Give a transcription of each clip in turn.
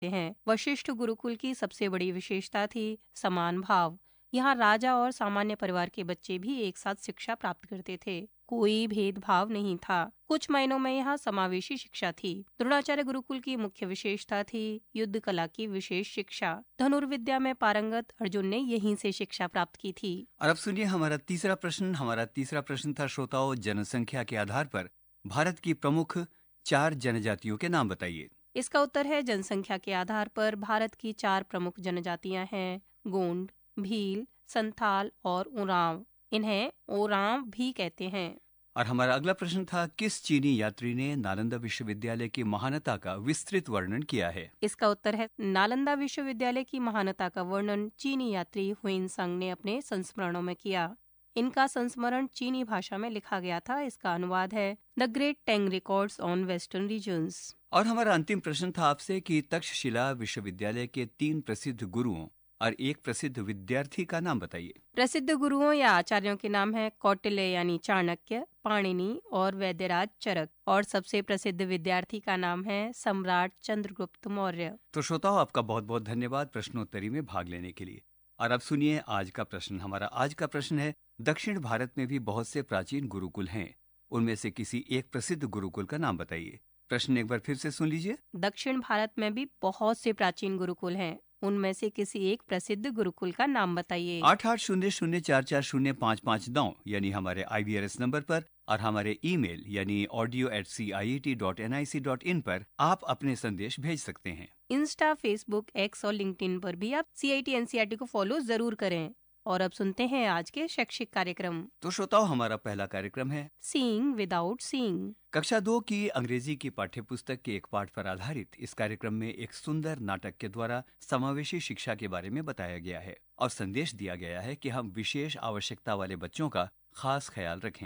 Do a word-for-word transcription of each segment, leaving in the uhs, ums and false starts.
हैं। वशिष्ठ गुरुकुल की सबसे बड़ी विशेषता थी समान भाव। यहाँ राजा और सामान्य परिवार के बच्चे भी एक साथ शिक्षा प्राप्त करते थे। कोई भेदभाव नहीं था। कुछ महीनों में यहाँ समावेशी शिक्षा थी। द्रोणाचार्य गुरुकुल की मुख्य विशेषता थी युद्ध कला की विशेष शिक्षा। धनुर्विद्या में पारंगत अर्जुन ने यहीं से शिक्षा प्राप्त की थी। और अब सुनिए हमारा तीसरा प्रश्न। हमारा तीसरा प्रश्न था श्रोताओं, जनसंख्या के आधार पर भारत की प्रमुख चार जनजातियों के नाम बताइए। इसका उत्तर है जनसंख्या के आधार पर भारत की चार प्रमुख जनजातियां हैं गोंड, भील, संथाल और उरांव। इन्हें ओरांव भी कहते हैं। और हमारा अगला प्रश्न था किस चीनी यात्री ने नालंदा विश्वविद्यालय की महानता का विस्तृत वर्णन किया है। इसका उत्तर है नालंदा विश्वविद्यालय की महानता का वर्णन चीनी यात्री हुइनसांग ने अपने संस्मरणों में किया। इनका संस्मरण चीनी भाषा में लिखा गया था। इसका अनुवाद है the great tang records on western regions. और हमारा अंतिम प्रश्न था आपसे कि तक्षशिला विश्वविद्यालय के तीन प्रसिद्ध गुरुओं और एक प्रसिद्ध विद्यार्थी का नाम बताइए। प्रसिद्ध गुरुओं या आचार्यों के नाम है कौटिल्य यानी चाणक्य, पाणिनि और वैद्यराज चरक। और सबसे प्रसिद्ध विद्यार्थी का नाम है सम्राट चंद्रगुप्त मौर्य। तो श्रोताओं, आपका बहुत बहुत धन्यवाद प्रश्नोत्तरी में भाग लेने के लिए। और अब सुनिए आज का प्रश्न। हमारा आज का प्रश्न है दक्षिण भारत में भी बहुत से प्राचीन गुरुकुल हैं, उनमें से किसी एक प्रसिद्ध गुरुकुल का नाम बताइए। प्रश्न एक बार फिर से सुन लीजिए। दक्षिण भारत में भी बहुत से प्राचीन गुरुकुल हैं, उनमें से किसी एक प्रसिद्ध गुरुकुल का नाम बताइए। आठ आठ शून्य शून्य चार चार शून्य पाँच पाँच नौ यानी हमारे आई वी आर एस नंबर पर और हमारे ईमेल यानी audio eight C I E T dot N I C dot in पर आप अपने संदेश भेज सकते हैं। इंस्टा, फेसबुक, एक्स और लिंक्डइन पर भी आप सी I T N C R T को फॉलो जरूर करें। और अब सुनते हैं आज के शैक्षिक कार्यक्रम। तो श्रोताओं, हमारा पहला कार्यक्रम है सीइंग विदाउट सीइंग। कक्षा दो की अंग्रेजी की पाठ्यपुस्तक के एक पाठ पर आधारित इस कार्यक्रम में एक सुंदर नाटक के द्वारा समावेशी शिक्षा के बारे में बताया गया है और संदेश दिया गया है कि हम विशेष आवश्यकता वाले बच्चों का खास ख्याल रखें।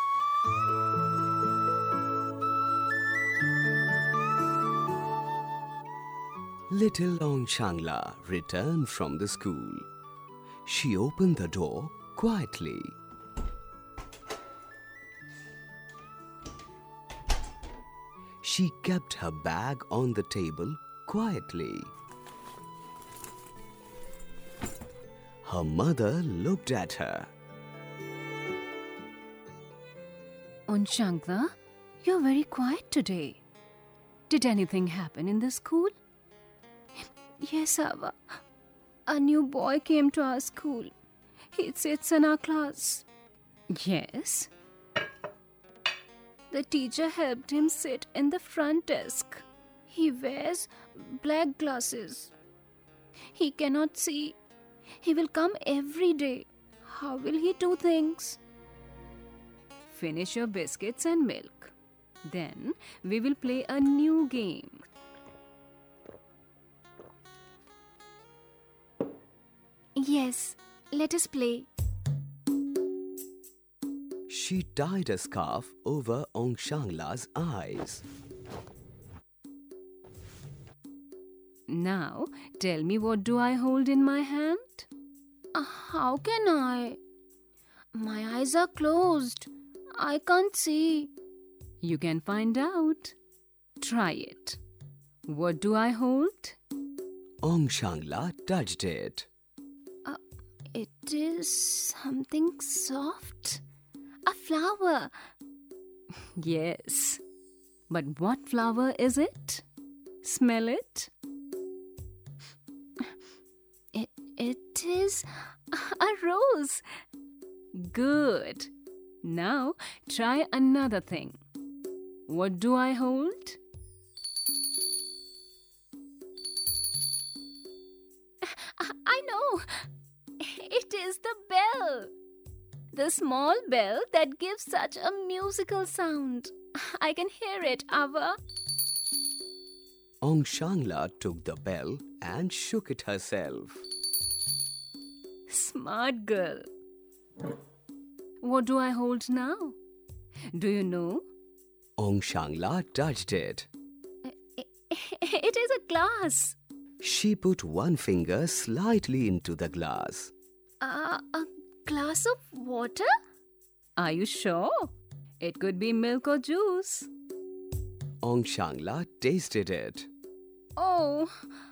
Little Ong Shangla returned from the school. She opened the door quietly. She kept her bag on the table quietly. Her mother looked at her. Onshangla, you're very quiet today. Did anything happen in the school? Yes, Ava. A new boy came to our school. He sits in our class. Yes? The teacher helped him sit in the front desk. He wears black glasses. He cannot see. He will come every day. How will he do things? Finish your biscuits and milk. Then we will play a new game. Yes, let us play. She tied a scarf over Ong Shangla's eyes. Now, tell me, what do I hold in my hand? Uh, how can I? My eyes are closed. I can't see. You can find out. Try it. What do I hold? Ong Shangla touched it. Uh, it is something soft. A flower. Yes. But what flower is it? Smell it. It, it is a rose. Good. Now try another thing. What do I hold? I know. It is the bell. The small bell that gives such a musical sound. I can hear it, Ava. Ong Shangla took the bell and shook it herself. Smart girl. What do I hold now? Do you know? Ong Shangla touched it. It is a glass. She put one finger slightly into the glass. Uh, a glass of water? Are you sure? It could be milk or juice. Ong Shangla tasted it. Oh,